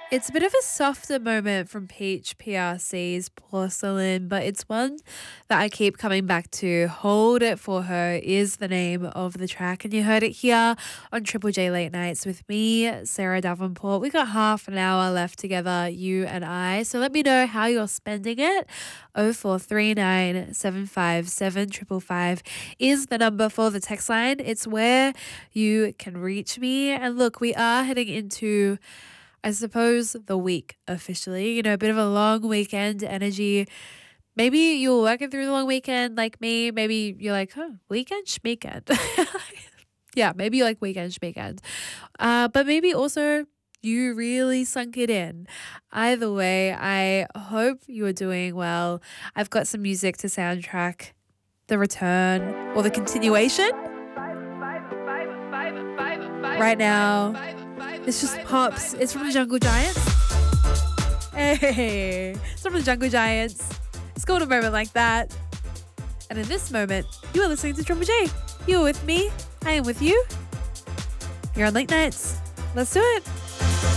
It's a bit of a softer moment from Peach PRC's Porcelain, but it's one that I keep coming back to. Hold It For Her is the name of the track, and you heard it here on Triple J Late Nights with me, Sarah Davenport. We got half an hour left together, you and I, so let me know how you're spending it. 0439 757 555 is the number for the text line. It's where you can reach me. And look, we are heading into, I suppose, the week officially, a bit of a long weekend energy. Maybe you're working through the long weekend like me. Maybe you're like, weekend schmeekend. Yeah, maybe you like weekend schmeekend. But maybe also you really sunk it in. Either way, I hope you are doing well. I've got some music to soundtrack the return or the continuation. Right now, this just pops. It's from the Jungle Giants. Hey, it's from the Jungle Giants. It's called A Moment Like That. And in this moment, you are listening to Triple J. You're with me. I am with you. You're on Late Nights. Let's do it.